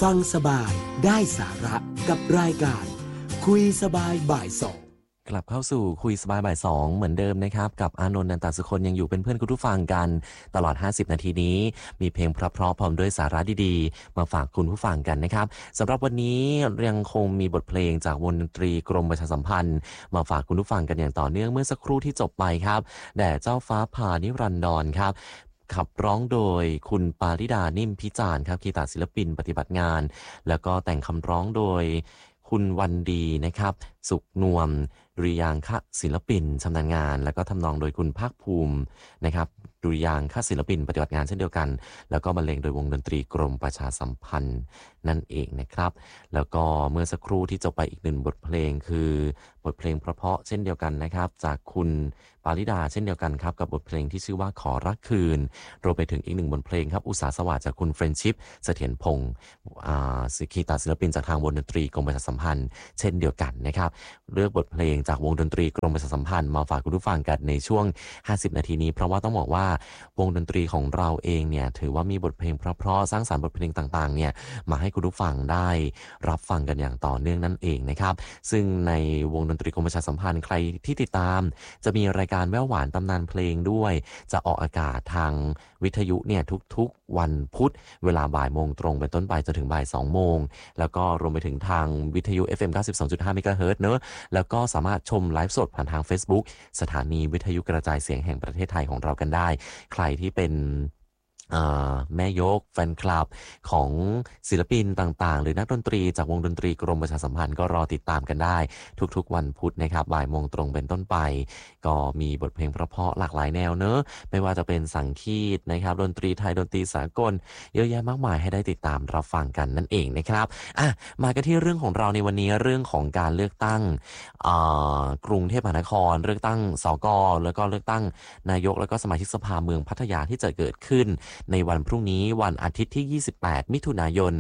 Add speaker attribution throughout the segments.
Speaker 1: ฟังสบายได้สาระกับรายการคุยสบายบ่ายสอง
Speaker 2: กลับเข้าสู่คุยสบายบ่ายสองเหมือนเดิมนะครับกับอานนท์นันตสุคนยังอยู่เป็นเพื่อนคุณผู้ฟังกันตลอด50นาทีนี้มีเพลงเพราะๆพร้อมด้วยสาระดีๆมาฝากคุณผู้ฟังกันนะครับสำหรับวันนี้ยังคงมีบทเพลงจากวงดนตรีกรมประชาสัมพันธ์มาฝากคุณผู้ฟังกันอย่างต่อเนื่องเมื่อสักครู่ที่จบไปครับแด่เจ้าฟ้าผ่านิรันดรครับขับร้องโดยคุณปาริดานิ่มพิจารณ์ครับกีตาร์ศิลปินปฏิบัติงานแล้วก็แต่งคำร้องโดยคุณวันดีนะครับสุขนวมดุริยางคศิลปินชำนาญงานแล้วก็ทำนองโดยคุณภาคภูมินะครับดุริยางคศิลปินปฏิบัติงานเช่นเดียวกันแล้วก็บรรเลงโดยวงดนตรีกรมประชาสัมพันธ์นั่นเองนะครับแล้วก็เมื่อสักครู่ที่จบไปอีกหนึ่งบทเพลงคือบทเพลงเพราะๆเช่นเดียวกันนะครับจากคุณปาริดาเช่นเดียวกันครับกับบทเพลงที่ชื่อว่าขอรักคืนรวมไปถึงอีกหนึ่งบทเพลงครับอุตสาสวัสดิ์จากคุณเฟรนชิพเสถียรพงศ์กีตาร์ศิลปินจากทางวงดนตรีกรมประชาสัมพันธ์เช่นเดียวกันนะครับเลือกบทเพลงจากวงดนตรีกรมประชาสัมพันธ์มาฝากคุณผู้ฟังกันในช่วง50นาทีนี้เพราะว่าต้องบอกว่าวงดนตรีของเราเองเนี่ยถือว่ามีบทเพลงเพราะๆสร้างสรรค์บทเพลงต่างๆเนี่ยมาให้คุณผู้ฟังได้รับฟังกันอย่างต่อเนื่องนั่นเองนะครับซึ่งในวงดนตรีกรมประชาสัมพันธ์ใครที่ติดตามจะมีรายการแว่วหวานตำนานเพลงด้วยจะออกอากาศทางวิทยุเนี่ยทุกๆวันพุธเวลาบ่ายโมงตรงเป็นต้นไปจนถึงบ่าย2โมงแล้วก็รวมไปถึงทางวิทยุ FM 92.5 เมกะเฮิรตซ์เนอะแล้วก็สามารถชมไลฟ์สดผ่านทาง Facebook สถานีวิทยุกระจายเสียงแห่งประเทศไทยของเรากันได้ใครที่เป็นแม่ยกแฟนคลับของศิลปินต่างๆหรือนักดนตรีจากวงดนตรีกรมประชาสัมพันธ์ก็รอติดตามกันได้ทุกๆวันพุธนะครับบ่ายโมงตรงเป็นต้นไปก็มีบทเพลงเพราะๆหลากหลายแนวเนอะไม่ว่าจะเป็นสังคีตนะครับดนตรีไทยดนตรีสากลเยอะแยะมากมายให้ได้ติดตามรับฟังกันนั่นเองนะครับมากันที่เรื่องของเราในวันนี้เรื่องของการเลือกตั้งกรุงเทพมหานครเลือกตั้งสกแล้วก็เลือกตั้งนายกแล้วก็สมาชิกสภาเมืองพัทยาที่จะเกิดขึ้นในวันพรุ่งนี้วันอาทิตย์ที่28มิถุนายน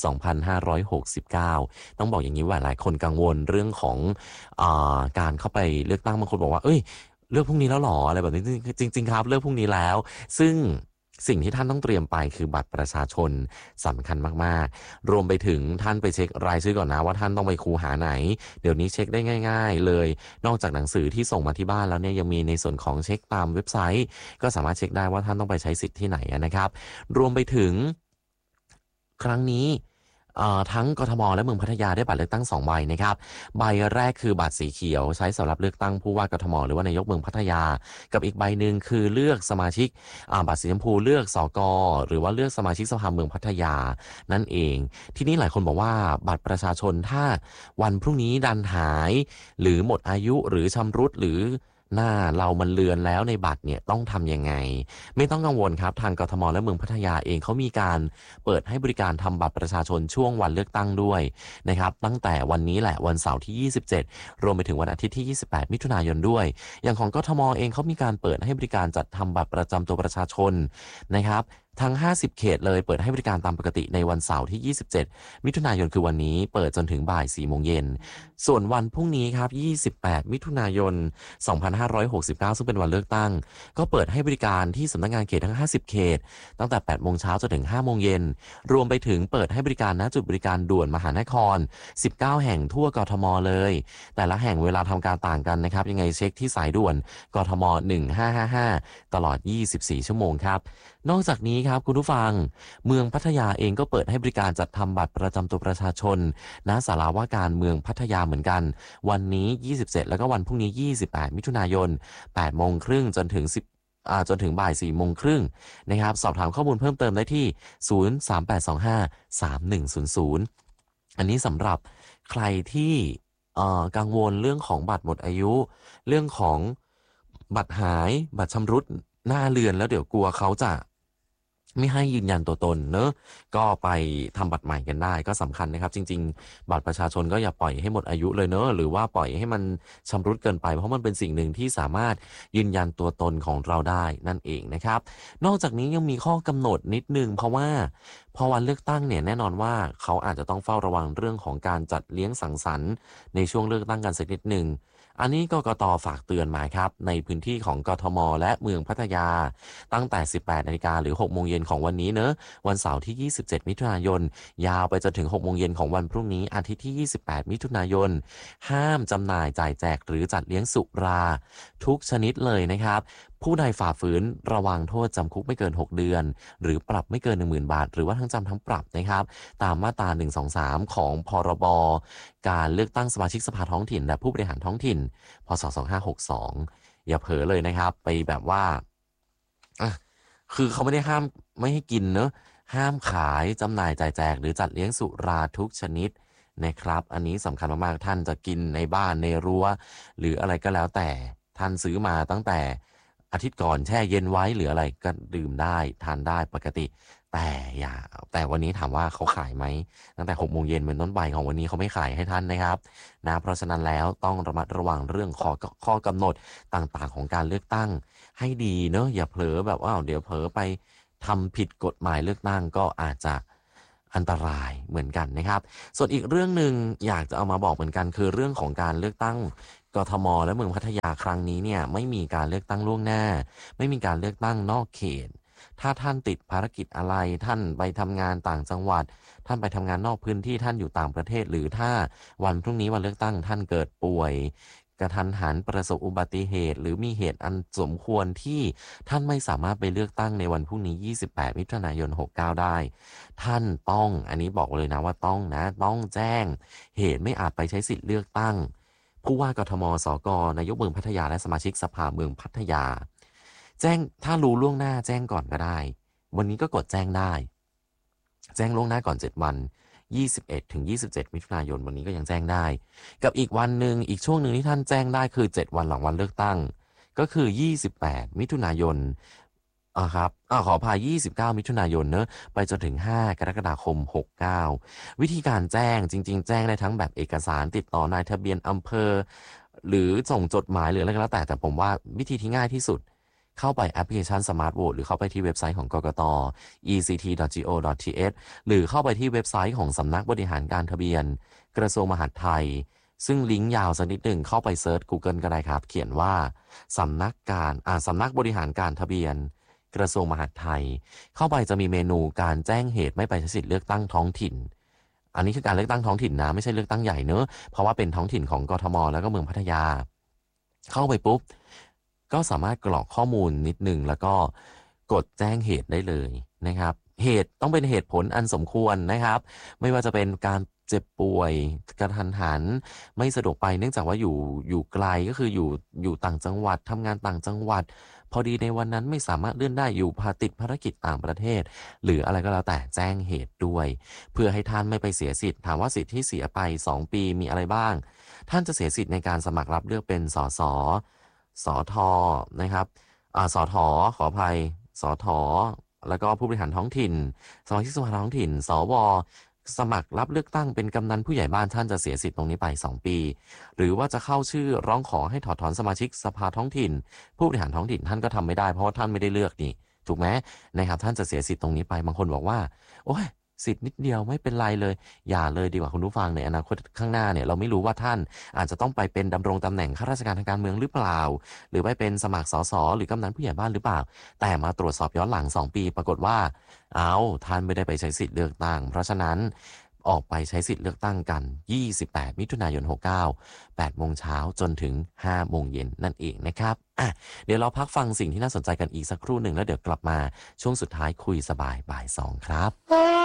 Speaker 2: 2569ต้องบอกอย่างนี้ว่าหลายคนกังวลเรื่องของการเข้าไปเลือกตั้งบางคนบอกว่าเอ้ยเลือกพรุ่งนี้แล้วหรออะไรแบบนี้จริงๆครับเลือกพรุ่งนี้แล้วซึ่งสิ่งที่ท่านต้องเตรียมไปคือบัตรประชาชนสำคัญมากๆรวมไปถึงท่านไปเช็ครายชื่อก่อนนะว่าท่านต้องไปคูหาไหนเดี๋ยวนี้เช็คได้ง่ายๆเลยนอกจากหนังสือที่ส่งมาที่บ้านแล้วเนี่ยยังมีในส่วนของเช็คตามเว็บไซต์ก็สามารถเช็คได้ว่าท่านต้องไปใช้สิทธิ์ที่ไหนนะครับรวมไปถึงครั้งนี้ทั้งกทมและเมืองพัทยาได้บัตรเลือกตั้ง2ใบนะครับใบแรกคือบัตรสีเขียวใช้สำหรับเลือกตั้งผู้ว่ากทมหรือว่านายกเมืองพัทยากับอีกใบหนึ่งคือเลือกสมาชิกบัตรสีชมพูเลือกสกหรือว่าเลือกสมาชิกสภาเมืองพัทยานั่นเองทีนี้หลายคนบอกว่าบัตรประชาชนถ้าวันพรุ่งนี้ดันหายหรือหมดอายุหรือชำรุดหรือหน้าเรามันเลือนแล้วในบัตรเนี่ยต้องทำยังไงไม่ต้องกังวลครับทางกทมและเมืองพัทยาเองเขามีการเปิดให้บริการทำบัตรประชาชนช่วงวันเลือกตั้งด้วยนะครับตั้งแต่วันนี้แหละวันเสาร์ที่27รวมไปถึงวันอาทิตย์ที่28มิถุนายนด้วยอย่างของกทมเองเขามีการเปิดให้บริการจัดทำบัตรประจำตัวประชาชนนะครับทั้ง50เขตเลยเปิดให้บริการตามปกติในวันเสาร์ที่27มิถุนายนคือวันนี้เปิดจนถึงบ่าย 4 โมงเย็นส่วนวันพรุ่งนี้ครับ28มิถุนายน2569ซึ่งเป็นวันเลือกตั้งก็เปิดให้บริการที่สำนักงานเขตทั้ง50เขตตั้งแต่8โมงเช้าจนถึง5โมงเย็นรวมไปถึงเปิดให้บริการณจุดบริการด่วนมหานคร19แห่งทั่วกทมเลยแต่ละแห่งเวลาทำการต่างกันนะครับยังไงเช็คที่สายด่วนกทม1555ตลอด24ชั่วโมงครับนอกจากนี้ครับคุณผู้ฟังเมืองพัทยาเองก็เปิดให้บริการจัดทำบัตรประจำตัวประชาชนณศาลาว่าการเมืองพัทยาเหมือนกันวันนี้27แล้วก็วันพรุ่งนี้28มิถุนายน8โมงครึ่งจนถึงบ่าย4โมงครึ่งนะครับสอบถามข้อมูลเพิ่มเติมได้ที่038253100อันนี้สำหรับใครที่กังวลเรื่องของบัตรหมดอายุเรื่องของบัตรหายบัตรชำรุดหน้าเลือนแล้วเดี๋ยวกลัวเขาจะไม่ให้ยืนยันตัวตนเนอะก็ไปทำบัตรใหม่กันได้ก็สำคัญนะครับจริงๆบัตรประชาชนก็อย่าปล่อยให้หมดอายุเลยเนอะหรือว่าปล่อยให้มันชำรุดเกินไปเพราะมันเป็นสิ่งหนึ่งที่สามารถยืนยันตัวตนของเราได้นั่นเองนะครับนอกจากนี้ยังมีข้อกำหนดนิดนึงเพราะว่าพอวันเลือกตั้งเนี่ยแน่นอนว่าเขาอาจจะต้องเฝ้าระวังเรื่องของการจัดเลี้ยงสังสรรค์ในช่วงเลือกตั้งกันสักนิดนึงอันนี้กกต.ฝากเตือนมาครับในพื้นที่ของกทม.และเมืองพัทยาตั้งแต่ 18 นาฬิกาหรือ 6 โมงเย็นของวันนี้เนอะวันเสาร์ที่ 27 มิถุนายนยาวไปจนถึง 6 โมงเย็นของวันพรุ่งนี้อาทิตย์ที่ 28 มิถุนายนห้ามจำหน่ายจ่ายแจกหรือจัดเลี้ยงสุราทุกชนิดเลยนะครับผู้ใดฝ่าฝืนระวังโทษจำคุกไม่เกิน 6 เดือนหรือปรับไม่เกิน 10,000 บาทหรือว่าทั้งจำทั้งปรับนะครับตามมาตรา 123 ของพรบการเลือกตั้งสมาชิกสภาท้องถิ่นและผู้บริหารท้องถิ่นพ.ศ. 2562อย่าเผลอเลยนะครับไปแบบว่าคือเขาไม่ได้ห้ามไม่ให้กินเนอะห้ามขายจำหน่ายจ่ายแจกหรือจัดเลี้ยงสุราทุกชนิดนะครับอันนี้สำคัญมากๆท่านจะกินในบ้านในรั้วหรืออะไรก็แล้วแต่ท่านซื้อมาตั้งแต่อาทิตย์ก่อนแช่เย็นไว้หรืออะไรก็ดื่มได้ทานได้ปกติแต่วันนี้ถามว่าเขาขายไหมตั้งแต่ 6 โมงเย็นเป็นต้นไปของวันนี้เขาไม่ขายให้ท่านนะครับนะเพราะฉะนั้นแล้วต้องระมัดระวังเรื่องข้อกำหนดต่างๆของการเลือกตั้งให้ดีเนอะอย่าเผลอแบบว่าเดี๋ยวเผลอไปทำผิดกฎหมายเลือกตั้งก็อาจจะอันตรายเหมือนกันนะครับส่วนอีกเรื่องหนึ่งอยากจะเอามาบอกเหมือนกันคือเรื่องของการเลือกตั้งกทม.และเมืองพัทยาครั้งนี้เนี่ยไม่มีการเลือกตั้งล่วงหน้าไม่มีการเลือกตั้งนอกเขตถ้าท่านติดภารกิจอะไรท่านไปทำงานต่างจังหวัดท่านไปทำงานนอกพื้นที่ท่านอยู่ต่างประเทศหรือถ้าวันพรุ่งนี้วันเลือกตั้งท่านเกิดป่วยกระทันหันประสบอุบัติเหตุหรือมีเหตุอันสมควรที่ท่านไม่สามารถไปเลือกตั้งในวันพรุ่งนี้28 มิถุนายน 69ได้ท่านต้องอันนี้บอกเลยนะว่าต้องแจ้งเหตุไม่อาจไปใช้สิทธิ์เลือกตั้งผู้ว่ากทม.สก.นายกเมืองพัทยาและสมาชิกสภาเมืองพัทยาแจ้งถ้ารู้ล่วงหน้าแจ้งก่อนก็ได้วันนี้ก็กดแจ้งได้แจ้งล่วงหน้าก่อน7วัน21 ถึง 27 มิถุนายนวันนี้ก็ยังแจ้งได้กับอีกวันหนึ่งอีกช่วงหนึ่งที่ท่านแจ้งได้คือ7วันหลังวันเลือกตั้งก็คือ28 มิถุนายนครับขออภัย29 มิถุนายนเนอะไปจนถึง5 กรกฎาคม 69วิธีการแจ้งจริงๆแจ้งได้ทั้งแบบเอกสารติดต่อนายทะเบียนอำเภอหรือส่งจดหมายหรืออะไรก็แล้วแต่ผมว่าวิธีที่ง่ายที่สุดเข้าไปแอปพลิเคชัน Smart Vote หรือเข้าไปที่เว็บไซต์ของกกต. ect.go.th หรือเข้าไปที่เว็บไซต์ของสำนักบริหารการทะเบียนกระทรวงมหาดไทยซึ่งลิงก์ยาวสักนิดหนึ่งเข้าไปเซิร์ช Google ก็ได้ครับเขียนว่าสำนักบริหารการทะเบียนกระทรวงมหาดไทยเข้าไปจะมีเมนูการแจ้งเหตุไม่ไปใช้สิทธิ์เลือกตั้งท้องถิ่นอันนี้คือการเลือกตั้งท้องถิ่นนะไม่ใช่เลือกตั้งใหญ่เนอะเพราะว่าเป็นท้องถิ่นของกทม.แล้วก็เมืองพัทยาเข้าไปปุ๊บก็สามารถกรอกข้อมูลนิดหนึ่งแล้วก็กดแจ้งเหตุได้เลยนะครับเหตุต้องเป็นเหตุผลอันสมควรนะครับไม่ว่าจะเป็นการเจ็บป่วยกระทันหันไม่สะดวกไปเนื่องจากว่าอยู่ไกลก็คืออยู่ต่างจังหวัดทำงานต่างจังหวัดพอดีในวันนั้นไม่สามารถเลื่อนได้อยู่ติดภารกิจต่างประเทศหรืออะไรก็แล้วแต่แจ้งเหตุด้วยเพื่อให้ท่านไม่ไปเสียสิทธิ์ถามว่าสิทธิ์ที่เสียไป2 ปีมีอะไรบ้างท่านจะเสียสิทธิ์ในการสมัครรับเลือกเป็นสสสทนะครับสทขออภัยสทแล้วก็ผู้บริหารท้องถิ่นสมาชิกสภาท้องถิ่นสวสมัครรับเลือกตั้งเป็นกำนันผู้ใหญ่บ้านท่านจะเสียสิทธิ์ตรงนี้ไป2 ปีหรือว่าจะเข้าชื่อร้องขอให้ถอดถอนสมาชิกสภาท้องถิ่นผู้บริหารท้องถิ่นท่านก็ทำไม่ได้เพราะว่าท่านไม่ได้เลือกนี่ถูกไหมนะครับท่านจะเสียสิทธิ์ตรงนี้ไปบางคนบอกว่าโอ้ยสิทธิ์นิดเดียวไม่เป็นไรเลยอย่าเลยดีกว่าคุณผู้ฟังในอนาคตข้างหน้าเนี่ยเราไม่รู้ว่าท่านอาจจะต้องไปเป็นดำรงตำแหน่งข้าราชการทางการเมืองหรือเปล่าหรือไปเป็นสมัครสสหรือกำนันผู้ใหญ่บ้านหรือเปล่าแต่มาตรวจสอบย้อนหลัง2 ปีปรากฏว่าท่านไม่ได้ไปใช้สิทธิ์เลือกตั้งเพราะฉะนั้นออกไปใช้สิทธิ์เลือกตั้งกัน28 มิถุนายน 69 8 โมงเช้าจนถึง5 โมงเย็นนั่นเองนะครับเดี๋ยวเราพักฟังสิ่งที่น่าสนใจกันอีกสักครู่หนึ่งแล้วเดี๋ยวกลับมาช่วงสุดท้ายคุยสบายบ่าย 2ครับ